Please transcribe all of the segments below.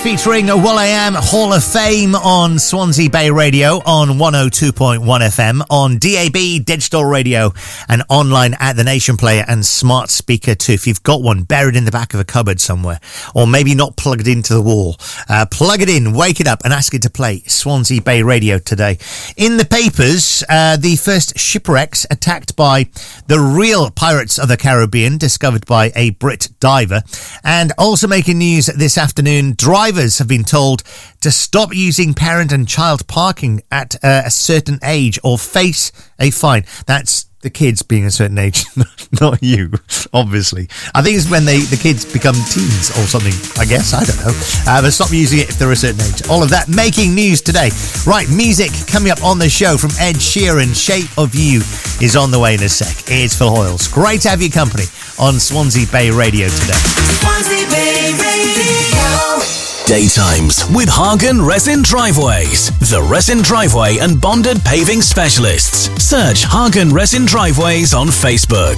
featuring will.i.am Hall of Fame on Swansea Bay Radio on 102.1 FM, on DAB, digital radio, and online at the Nation Player and smart speaker too. If you've got one buried in the back of a cupboard somewhere, or maybe not plugged into the wall, plug it in, wake it up and ask it to play Swansea Bay Radio today. In the papers, the first shipwrecks attacked by the real Pirates of the Caribbean, discovered by a Brit diver. And also making news this afternoon, drivers have been told to stop using parent and child parking at a certain age or face a fine. That's the kids being a certain age, not you, obviously. I think it's when the kids become teens or something, I guess. I don't know. But stop using it if they're a certain age. All of that making news today. Right, music coming up on the show from Ed Sheeran. Shape of You is on the way in a sec. It's Phil Hoyles. Great to have your company on Swansea Bay Radio today. Swansea Bay Radio. Daytimes with Hagen Resin Driveways, the resin driveway and bonded paving specialists. Search Hagen Resin Driveways on Facebook.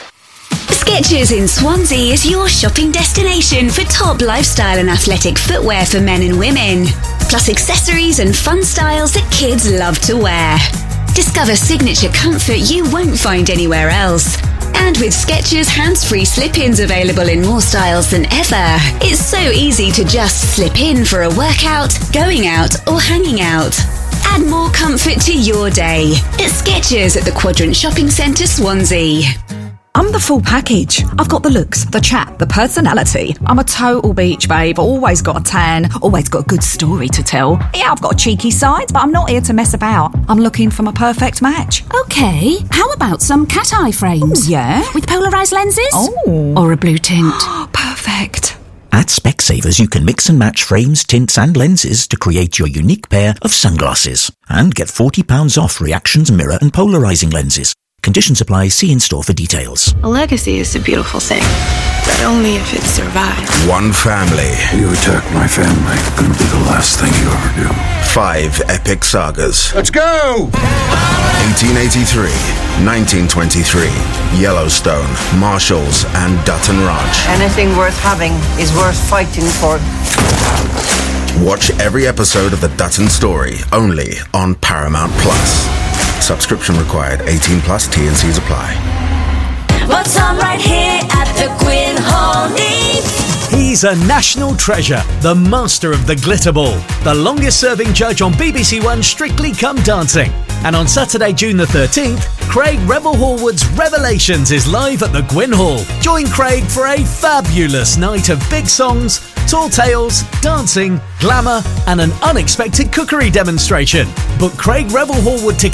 Skechers in Swansea is your shopping destination for top lifestyle and athletic footwear for men and women, plus accessories and fun styles that kids love to wear. Discover signature comfort you won't find anywhere else. And with Skechers hands-free slip-ins available in more styles than ever, it's so easy to just slip in for a workout, going out or hanging out. Add more comfort to your day at Skechers at the Quadrant Shopping Centre, Swansea. I'm the full package. I've got the looks, the chat, the personality. I'm a total beach babe, always got a tan, always got a good story to tell. Yeah, I've got a cheeky side, but I'm not here to mess about. I'm looking for my perfect match. Okay, how about some cat eye frames? Ooh, yeah? With polarised lenses? Oh. Or a blue tint? Perfect. At Specsavers, you can mix and match frames, tints and lenses to create your unique pair of sunglasses. And get £40 off Reactions mirror and polarising lenses. Conditions apply. See in-store for details. A legacy is a beautiful thing, but only if it survives. One family. You attack my family, gonna be the last thing you ever do. 5 epic sagas. Let's go! 1883, 1923, Yellowstone, Marshalls, and Dutton Ranch. Anything worth having is worth fighting for. Watch every episode of The Dutton Story, only on Paramount Plus. Subscription required. 18 plus. T&Cs apply. What's on right here at the Gwyn Hall He's a national treasure, the master of the glitter ball, the longest serving judge on BBC One Strictly Come Dancing. And on Saturday, June the 13th, Craig Revel Horwood's Revelations is live at the Gwyn Hall. Join Craig for a fabulous night of big songs, tall tales, dancing, glamour, and an unexpected cookery demonstration. Book Craig Revel Horwood tickets